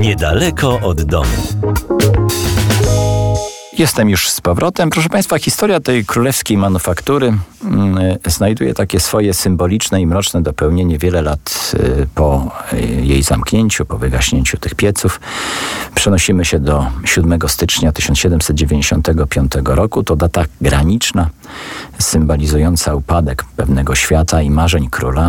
Niedaleko od domu. Jestem już z powrotem. Proszę Państwa, historia tej królewskiej manufaktury znajduje takie swoje symboliczne i mroczne dopełnienie wiele lat po jej zamknięciu, po wygaśnięciu tych pieców. Przenosimy się do 7 stycznia 1795 roku. To data graniczna, symbolizująca upadek pewnego świata i marzeń króla.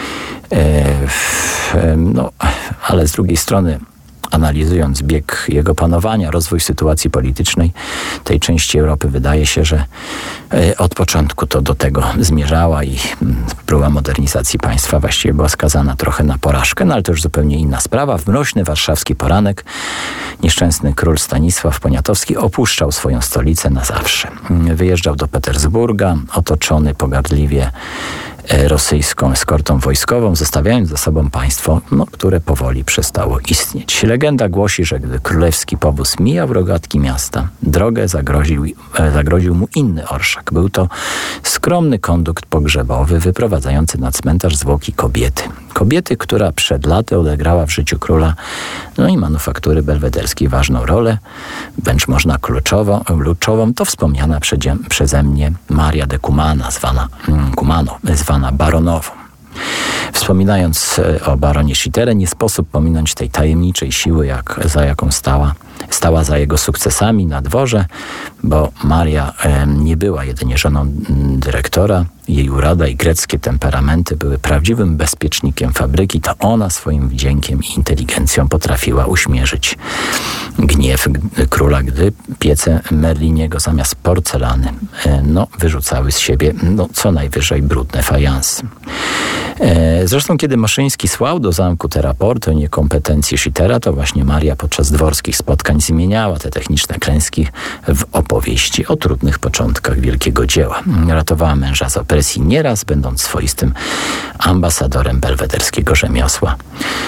Ale z drugiej strony, analizując bieg jego panowania, rozwój sytuacji politycznej tej części Europy, wydaje się, że od początku to do tego zmierzała i próba modernizacji państwa właściwie była skazana trochę na porażkę, no ale to już zupełnie inna sprawa. W mroźny warszawski poranek nieszczęsny król Stanisław Poniatowski opuszczał swoją stolicę na zawsze. Wyjeżdżał do Petersburga, otoczony pogardliwie rosyjską eskortą wojskową, zostawiając za sobą państwo, które powoli przestało istnieć. Legenda głosi, że gdy królewski powóz mijał rogatki miasta, drogę zagroził mu inny orszak. Był to skromny kondukt pogrzebowy wyprowadzający na cmentarz zwłoki kobiety. Kobiety, która przed laty odegrała w życiu króla i manufaktury belwederskiej ważną rolę, wręcz można kluczową, to wspomniana przeze mnie Maria de Cumana, zwana baronową. Wspominając o baronie Schittere, nie sposób pominąć tej tajemniczej siły, jaką stała za jego sukcesami na dworze, bo Maria nie była jedynie żoną dyrektora. Jej urada i greckie temperamenty były prawdziwym bezpiecznikiem fabryki. To ona swoim wdziękiem i inteligencją potrafiła uśmierzyć gniew króla, gdy piece Merliniego zamiast porcelany wyrzucały z siebie co najwyżej brudne fajansy. Zresztą kiedy Moszyński słał do zamku te raporty o niekompetencji Schittera, to właśnie Maria podczas dworskich spotkań zmieniała te techniczne klęski w opowieści o trudnych początkach wielkiego dzieła. Ratowała męża z opresji nieraz, będąc swoistym ambasadorem belwederskiego rzemiosła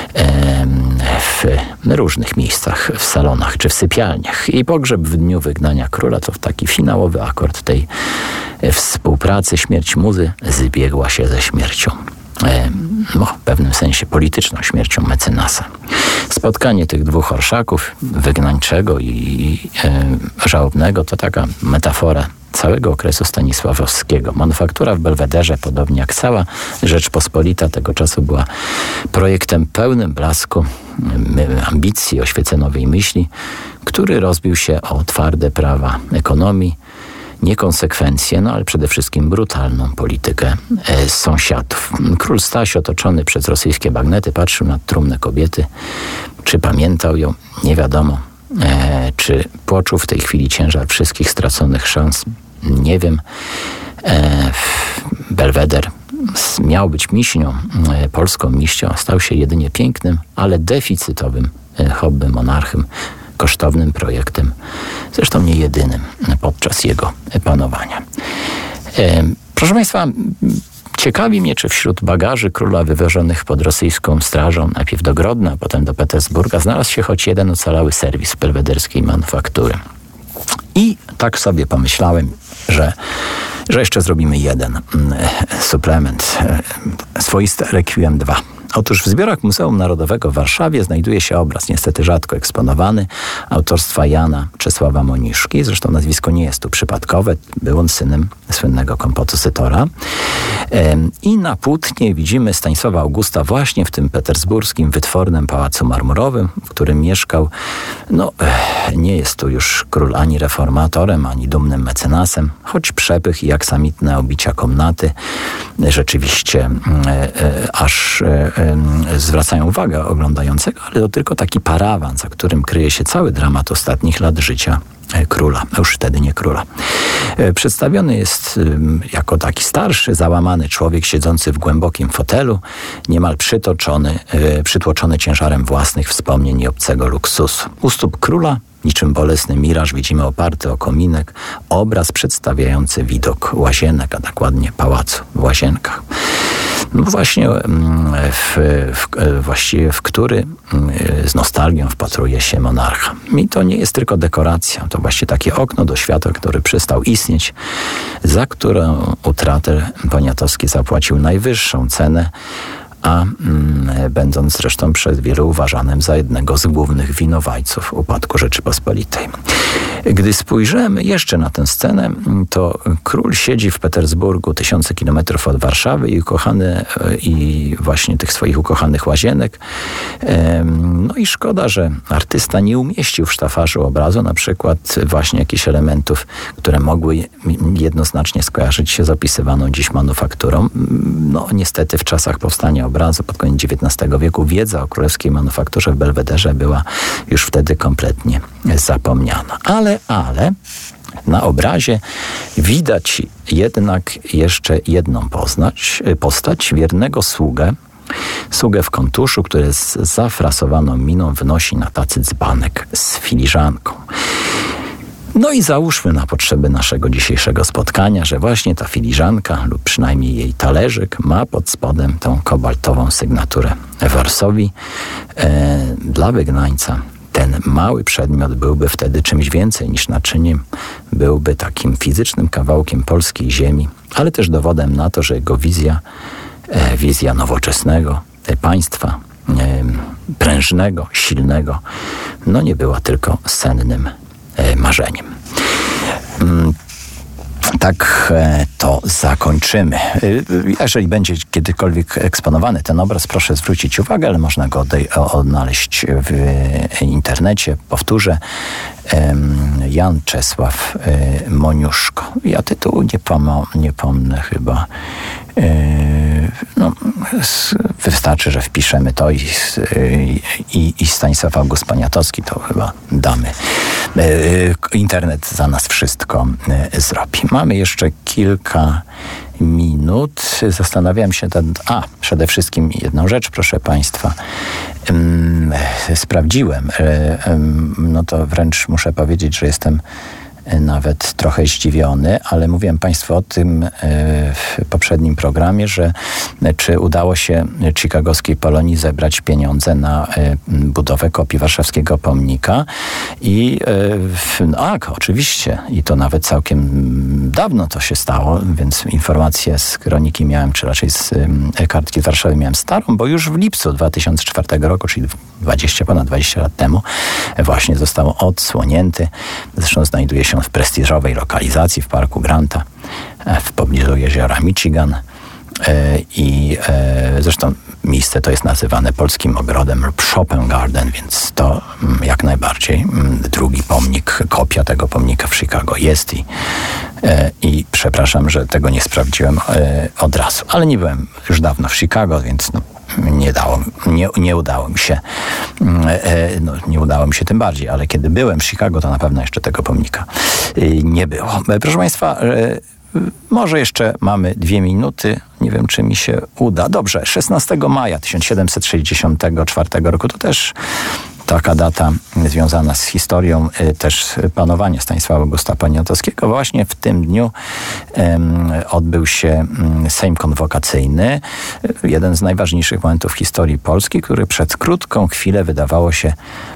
w różnych miejscach, w salonach czy w sypialniach. Jej pogrzeb w dniu wygnania króla to taki finałowy akord tej współpracy. Śmierć muzy zbiegła się ze śmiercią, w pewnym sensie polityczną śmiercią mecenasa. Spotkanie tych dwóch orszaków, wygnańczego i żałobnego, to taka metafora całego okresu stanisławowskiego. Manufaktura w Belwederze, podobnie jak cała Rzeczpospolita tego czasu, była projektem pełnym blasku, ambicji, oświecenowej myśli, który rozbił się o twarde prawa ekonomii, niekonsekwencje, ale przede wszystkim brutalną politykę sąsiadów. Król Staś, otoczony przez rosyjskie bagnety, patrzył na trumnę kobiety. Czy pamiętał ją? Nie wiadomo. Czy poczuł w tej chwili ciężar wszystkich straconych szans? Nie wiem. Belweder miał być miśnią, polską miścią, stał się jedynie pięknym, ale deficytowym hobby monarchym, kosztownym projektem, zresztą nie jedynym podczas jego panowania. Proszę Państwa, ciekawi mnie, czy wśród bagaży króla wywożonych pod rosyjską strażą, najpierw do Grodna, a potem do Petersburga, znalazł się choć jeden ocalały serwis belwederskiej manufaktury. I tak sobie pomyślałem, że jeszcze zrobimy jeden suplement, swoiste Requiem 2. Otóż w zbiorach Muzeum Narodowego w Warszawie znajduje się obraz, niestety rzadko eksponowany, autorstwa Jana Czesława Moniszki. Zresztą nazwisko nie jest tu przypadkowe. Był on synem słynnego kompozytora. I na płótnie widzimy Stanisława Augusta właśnie w tym petersburskim wytwornym Pałacu Marmurowym, w którym mieszkał. Nie jest tu już król ani reformatorem, ani dumnym mecenasem, choć przepych i aksamitne obicia komnaty rzeczywiście aż zwracają uwagę oglądającego, ale to tylko taki parawan, za którym kryje się cały dramat ostatnich lat życia króla, a już wtedy nie króla. Przedstawiony jest jako taki starszy, załamany człowiek siedzący w głębokim fotelu, niemal przytłoczony ciężarem własnych wspomnień i obcego luksusu. U stóp króla, niczym bolesny miraż, widzimy oparty o kominek obraz przedstawiający widok łazienek, a dokładnie pałacu w Łazienkach. Właśnie właściwie w który z nostalgią wpatruje się monarcha. I to nie jest tylko dekoracja, to właśnie takie okno do świata, który przestał istnieć, za którą utratę Poniatowski zapłacił najwyższą cenę, a będąc zresztą przez wielu uważanym za jednego z głównych winowajców upadku Rzeczypospolitej. Gdy spojrzymy jeszcze na tę scenę, to król siedzi w Petersburgu tysiące kilometrów od Warszawy i właśnie tych swoich ukochanych łazienek. No i szkoda, że artysta nie umieścił w sztafarzu obrazu na przykład właśnie jakichś elementów, które mogły jednoznacznie skojarzyć się z opisywaną dziś manufakturą. No niestety w czasach powstania obrazu pod koniec XIX wieku wiedza o królewskiej manufakturze w Belwederze była już wtedy kompletnie zapomniana. Ale na obrazie widać jednak jeszcze jedną postać wiernego sługę w kontuszu, który z zafrasowaną miną wnosi na tacy dzbanek z filiżanką. No i załóżmy na potrzeby naszego dzisiejszego spotkania, że właśnie ta filiżanka lub przynajmniej jej talerzyk ma pod spodem tą kobaltową sygnaturę Warsowi. Dla wygnańca ten mały przedmiot byłby wtedy czymś więcej niż naczyniem, byłby takim fizycznym kawałkiem polskiej ziemi, ale też dowodem na to, że jego wizja nowoczesnego państwa, prężnego, silnego, no nie była tylko sennym marzeniem. Tak to zakończymy. Jeżeli będzie kiedykolwiek eksponowany ten obraz, proszę zwrócić uwagę, ale można go odnaleźć w internecie. Powtórzę, Jan Czesław Moniuszko. Ja tytułu nie pomnę chyba. No, wystarczy, że wpiszemy to i Stanisław August Poniatowski, to chyba damy. Internet za nas wszystko zrobi. Mamy jeszcze kilka minut. Zastanawiałem się, przede wszystkim jedną rzecz, proszę Państwa. Sprawdziłem, no to wręcz muszę powiedzieć, że jestem nawet trochę zdziwiony, ale mówiłem Państwu o tym w poprzednim programie, że czy udało się chicagowskiej Polonii zebrać pieniądze na budowę kopii warszawskiego pomnika i oczywiście i to nawet całkiem dawno to się stało, więc informacje z kroniki miałem, czy raczej z kartki z Warszawy miałem starą, bo już w lipcu 2004 roku, czyli ponad 20 lat temu właśnie został odsłonięty. Zresztą znajduje się w prestiżowej lokalizacji w Parku Granta w pobliżu jeziora Michigan i zresztą miejsce to jest nazywane Polskim Ogrodem lub Chopin Garden, więc to jak najbardziej drugi pomnik, kopia tego pomnika w Chicago jest i przepraszam, że tego nie sprawdziłem od razu, ale nie byłem już dawno w Chicago, więc nie udało mi się, nie udało mi się tym bardziej, ale kiedy byłem w Chicago, to na pewno jeszcze tego pomnika nie było. Proszę Państwa, może jeszcze mamy 2 minuty. Nie wiem, czy mi się uda. Dobrze, 16 maja 1764 roku to też taka data związana z historią też panowania Stanisława Augusta Poniatowskiego. Właśnie w tym dniu odbył się Sejm Konwokacyjny. Jeden z najważniejszych momentów w historii Polski, który przez krótką chwilę wydawało się,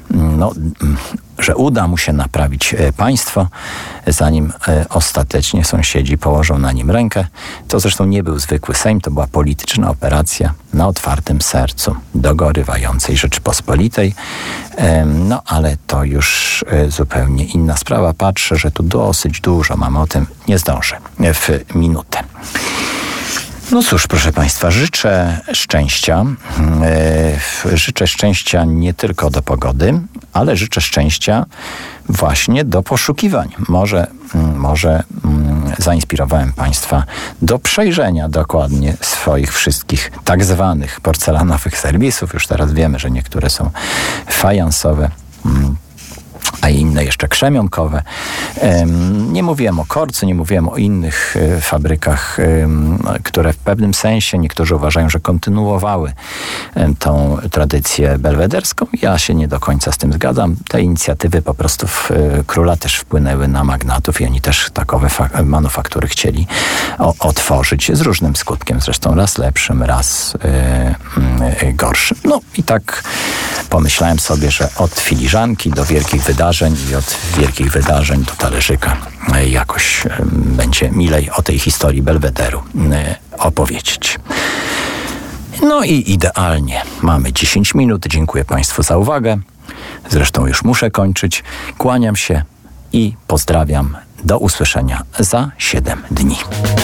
że uda mu się naprawić państwo, zanim ostatecznie sąsiedzi położą na nim rękę. To zresztą nie był zwykły Sejm, to była polityczna operacja na otwartym sercu dogorywającej Rzeczypospolitej. No ale to już zupełnie inna sprawa. Patrzę, że tu dosyć dużo mamy o tym. Nie zdążę w minutę. No cóż, proszę Państwa, życzę szczęścia. Życzę szczęścia nie tylko do pogody, ale życzę szczęścia właśnie do poszukiwań. Może zainspirowałem Państwa do przejrzenia dokładnie swoich wszystkich tak zwanych porcelanowych serwisów. Już teraz wiemy, że niektóre są fajansowe, a inne jeszcze krzemionkowe. Nie mówiłem o Korcu, nie mówiłem o innych fabrykach, które w pewnym sensie niektórzy uważają, że kontynuowały tą tradycję belwederską. Ja się nie do końca z tym zgadzam. Te inicjatywy po prostu króla też wpłynęły na magnatów i oni też takowe manufaktury chcieli otworzyć z różnym skutkiem. Zresztą raz lepszym, raz gorszym. No i tak pomyślałem sobie, że od filiżanki do wielkich wydarzeń i od wielkich wydarzeń do talerzyka jakoś będzie milej o tej historii Belwederu opowiedzieć. No i idealnie. Mamy 10 minut. Dziękuję Państwu za uwagę. Zresztą już muszę kończyć. Kłaniam się i pozdrawiam. Do usłyszenia za 7 dni.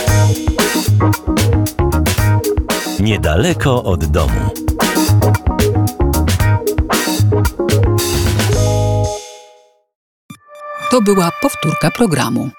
Niedaleko od domu. To była powtórka programu.